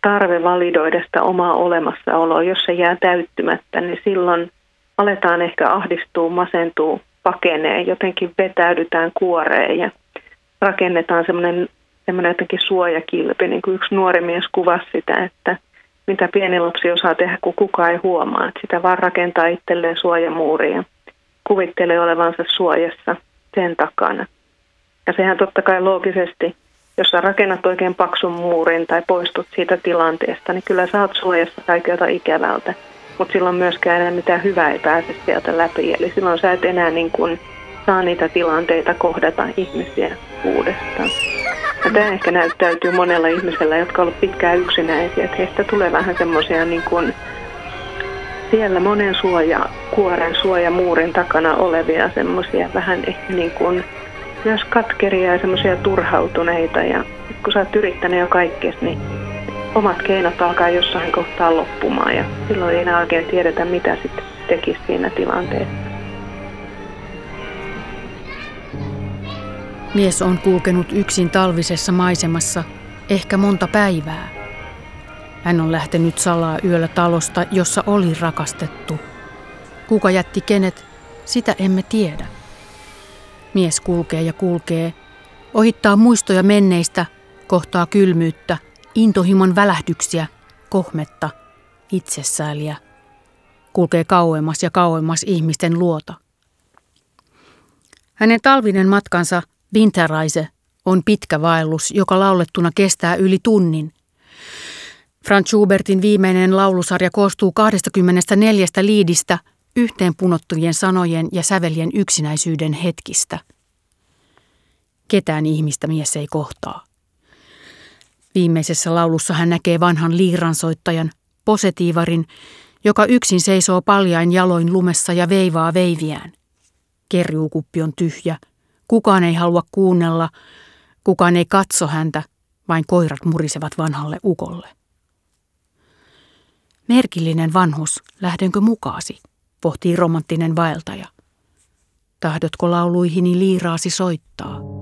tarve validoida sitä omaa olemassaoloa, jos se jää täyttymättä, niin silloin aletaan ehkä ahdistua, masentua, pakenee, jotenkin vetäydytään kuoreen ja rakennetaan semmoinen jotenkin suojakilpi, niin kuin yksi nuori mies kuvasi sitä, että mitä pieni lapsi osaa tehdä, kun kukaan ei huomaa, että sitä vaan rakentaa itselleen suojamuuria ja kuvittelee olevansa suojassa sen takana. Ja sehän totta kai loogisesti, jos sä rakennat oikein paksun muurin tai poistut siitä tilanteesta, niin kyllä sä oot suojassa kaikelta ikävältä. Mutta silloin myöskään enää mitään hyvää ei pääse sieltä läpi. Eli silloin sä et enää niin kuin saa niitä tilanteita kohdata ihmisiä uudestaan. Ja tämä ehkä näyttäytyy monella ihmisellä, jotka ovat pitkään yksinäisiä, että heistä tulee vähän semmoisia niin kuin siellä monen kuoren suojamuurin takana olevia semmoisia vähän ehkä niin kuin myös katkeria ja semmoisia turhautuneita. Ja kun sä oot yrittänyt jo kaikkea, niin omat keinot alkaa jossain kohtaa loppumaan ja silloin ei enää oikein tiedetä, mitä sitten tekisi siinä tilanteessa. Mies on kulkenut yksin talvisessa maisemassa ehkä monta päivää. Hän on lähtenyt salaa yöllä talosta, jossa oli rakastettu. Kuka jätti kenet, sitä emme tiedä. Mies kulkee ja kulkee, ohittaa muistoja menneistä, kohtaa kylmyyttä, intohimon välähdyksiä, kohmetta, itsesääliä. Kulkee kauemmas ja kauemmas ihmisten luota. Hänen talvinen matkansa Winterreise on pitkä vaellus, joka laulettuna kestää yli tunnin. Franz Schubertin viimeinen laulusarja koostuu 24 liidistä yhteen punottujen sanojen ja sävelien yksinäisyyden hetkistä. Ketään ihmistä mies ei kohtaa. Viimeisessä laulussa hän näkee vanhan liiransoittajan, posetiivarin, joka yksin seisoo paljain jaloin lumessa ja veivaa veiviään. Kerjuukuppi on tyhjä, kukaan ei halua kuunnella, kukaan ei katso häntä, vain koirat murisevat vanhalle ukolle. Merkillinen vanhus, lähdenkö mukaasi, pohtii romanttinen vaeltaja. Tahdotko lauluihini liiraasi soittaa?